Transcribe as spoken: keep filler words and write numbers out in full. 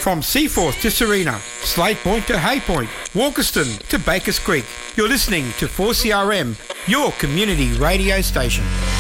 From Seaforth to Serena, Slate Point to Hay Point, Walkerston to Bakers Creek, you're listening to four C R M, your community radio station.